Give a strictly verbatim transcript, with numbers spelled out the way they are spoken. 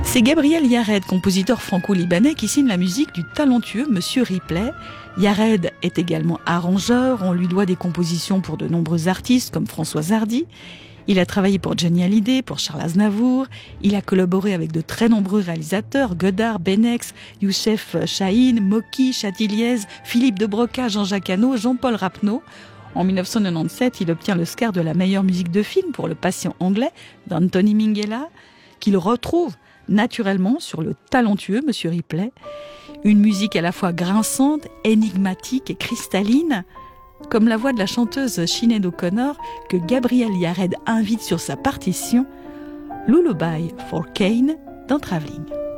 C'est Gabriel Yared, compositeur franco-libanais, qui signe la musique du talentueux Monsieur Ripley. Yared est également arrangeur, on lui doit des compositions pour de nombreux artistes comme Françoise Hardy. Il a travaillé pour Johnny Hallyday, pour Charles Aznavour. Il a collaboré avec de très nombreux réalisateurs, Godard, Benex, Youssef Chahine, Mocky, Chatiliez, Philippe de Broca, Jean-Jacques Hano, Jean-Paul Rapneau. En dix-neuf cent quatre-vingt-dix-sept, il obtient l'Oscar de la meilleure musique de film pour Le Patient anglais d'Anthony Minghella, qu'il retrouve naturellement sur le talentueux Monsieur Ripley. Une musique à la fois grinçante, énigmatique et cristalline, comme la voix de la chanteuse Sinéad O'Connor que Gabriel Yared invite sur sa partition, Lullaby for Cain dans Travelling.